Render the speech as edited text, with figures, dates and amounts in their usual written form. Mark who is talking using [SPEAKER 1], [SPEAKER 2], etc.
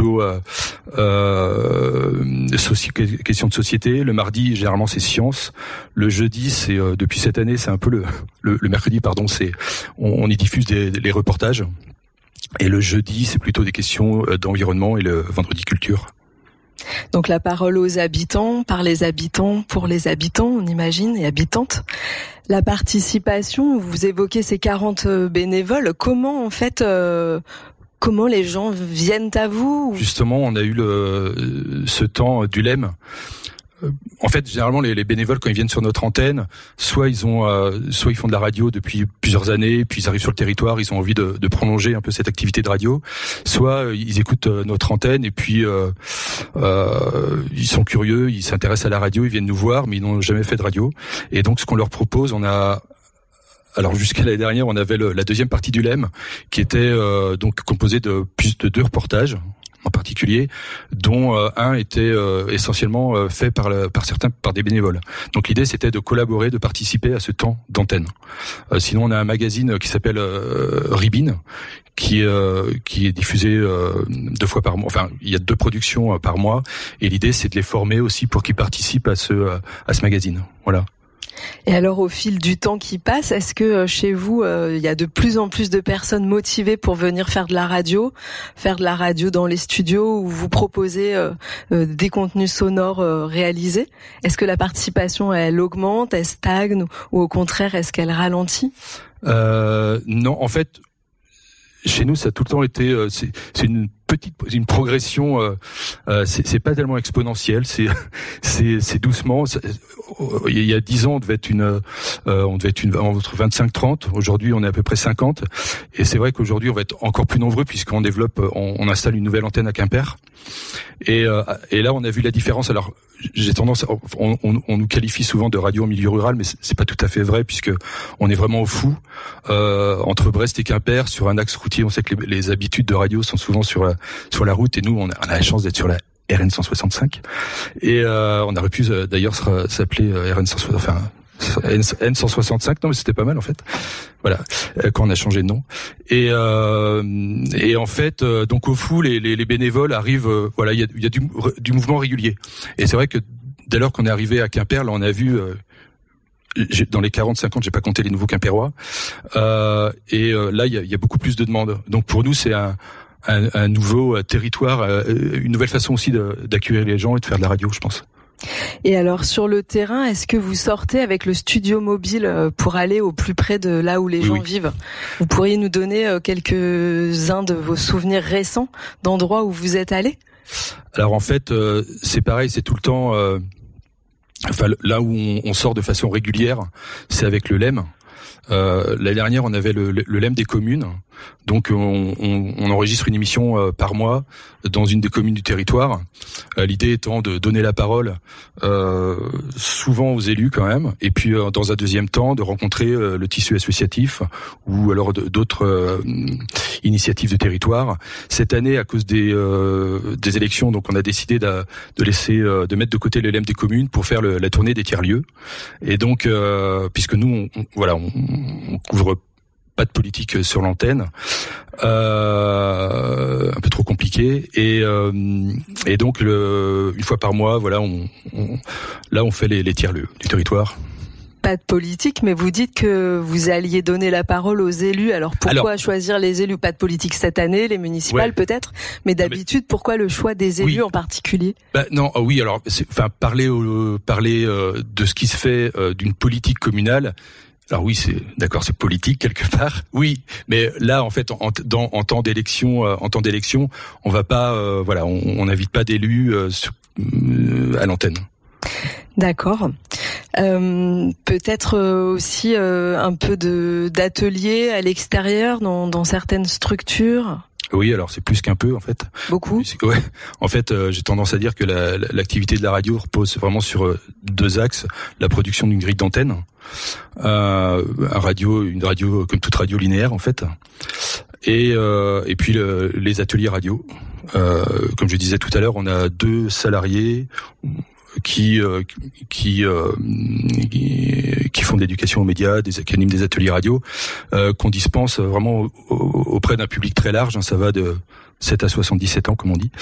[SPEAKER 1] plutôt questions de société. Le mardi, généralement, c'est sciences. Le jeudi, c'est depuis cette année, c'est un peu le mercredi, pardon, c'est on y diffuse les reportages. Et le jeudi, c'est plutôt des questions d'environnement, et le vendredi culture.
[SPEAKER 2] Donc la parole aux habitants, par les habitants, pour les habitants, on imagine, et habitantes. La participation, vous évoquez ces 40 bénévoles. Comment, en fait, comment les gens viennent à vous? Justement,
[SPEAKER 1] on a eu ce temps du LEM. En fait, généralement, les bénévoles, quand ils viennent sur notre antenne, soit ils font de la radio depuis plusieurs années, puis ils arrivent sur le territoire, ils ont envie de prolonger un peu cette activité de radio, soit ils écoutent notre antenne et puis ils sont curieux, ils s'intéressent à la radio, ils viennent nous voir, mais ils n'ont jamais fait de radio. Et donc, ce qu'on leur propose, alors jusqu'à l'année dernière, on avait la deuxième partie du LEM, qui était donc composée de plus de 2 reportages en particulier, dont un était essentiellement fait par des bénévoles. Donc l'idée, c'était de collaborer, de participer à ce temps d'antenne. Sinon, on a un magazine qui s'appelle Ribine, qui est diffusé 2 fois par mois. Enfin, il y a 2 productions par mois, et l'idée, c'est de les former aussi pour qu'ils participent à ce magazine. Voilà.
[SPEAKER 2] Et alors, au fil du temps qui passe, est-ce que chez vous, il y a de plus en plus de personnes motivées pour venir faire de la radio dans les studios, où vous proposez des contenus sonores réalisés? Est-ce que la participation, elle augmente, elle stagne, ou au contraire, est-ce qu'elle ralentit?
[SPEAKER 1] Non, en fait, chez nous, ça a tout le temps été, c'est une progression. C'est pas tellement exponentiel. C'est doucement. Il y a 10 ans, on devait être entre 25-30. Aujourd'hui, on est à peu près 50. Et c'est vrai qu'aujourd'hui, on va être encore plus nombreux, puisqu'on on installe une nouvelle antenne à Quimper. Et là, on a vu la différence. Alors, j'ai tendance, on nous qualifie souvent de radio en milieu rural, mais c'est pas tout à fait vrai, puisque on est vraiment au fou entre Brest et Quimper, sur un axe routier. On sait que les habitudes de radio sont souvent sur la route, et nous, on a la chance d'être sur la RN 165. Et on aurait pu d'ailleurs s'appeler RN 165. Enfin, N165, non mais c'était pas mal en fait. Voilà, quand on a changé de nom. Et en fait, donc au fou, les bénévoles arrivent. Voilà, il y a du mouvement régulier. Et c'est vrai que dès lors qu'on est arrivé à Quimper, là on a vu. Dans les 40-50, j'ai pas compté les nouveaux Quimpérois. Là, il y a beaucoup plus de demandes. Donc pour nous, c'est un nouveau territoire, une nouvelle façon aussi d'accueillir les gens et de faire de la radio, je pense.
[SPEAKER 2] Et alors, sur le terrain, est-ce que vous sortez avec le studio mobile pour aller au plus près de là où les gens vivent? Vous pourriez nous donner quelques-uns de vos souvenirs récents d'endroits où vous êtes allés?
[SPEAKER 1] Alors en fait, c'est pareil, c'est tout le temps... là où on sort de façon régulière, c'est avec le LEM. L'année dernière, on avait le LEM des communes. Donc, on enregistre une émission par mois dans une des communes du territoire. L'idée étant de donner la parole souvent aux élus quand même, et puis dans un deuxième temps de rencontrer le tissu associatif ou alors d'autres initiatives de territoire. Cette année, à cause des élections, donc on a décidé de mettre de côté le LEM des communes pour faire la tournée des tiers-lieux. Et donc, puisque nous, on couvre pas de politique sur l'antenne, un peu trop compliqué, et donc une fois par mois, voilà, on fait les tiers-lieux du territoire.
[SPEAKER 2] Pas de politique, mais vous dites que vous alliez donner la parole aux élus. Alors pourquoi choisir les élus? Pas de politique cette année, les municipales peut-être, mais d'habitude, pourquoi le choix des élus en particulier?
[SPEAKER 1] Alors, parler de ce qui se fait d'une politique communale. Alors oui, c'est politique quelque part. Oui, mais là en fait en temps d'élection, on va pas on n'invite pas d'élus à l'antenne.
[SPEAKER 2] D'accord. Peut-être aussi un peu d'ateliers à l'extérieur dans certaines structures.
[SPEAKER 1] Oui, alors c'est plus qu'un peu en fait.
[SPEAKER 2] Beaucoup.
[SPEAKER 1] Ouais. En fait, j'ai tendance à dire que l'activité de la radio repose vraiment sur 2 axes: la production d'une grille d'antenne, une radio comme toute radio linéaire en fait, et puis les ateliers radio. Comme je disais tout à l'heure, on a 2 salariés qui font de l'éducation aux médias, qui animent des ateliers radio, qu'on dispense vraiment auprès d'un public très large. Ça va de 7 à 77 ans, comme on dit.